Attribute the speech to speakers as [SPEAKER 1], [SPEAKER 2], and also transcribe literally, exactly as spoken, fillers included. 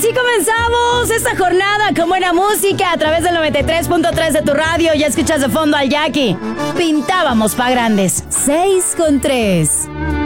[SPEAKER 1] así comenzamos esta jornada con buena música a través del noventa y tres punto tres de tu radio. Ya escuchas de fondo al Jackie. Pintábamos pa' grandes. seis con tres.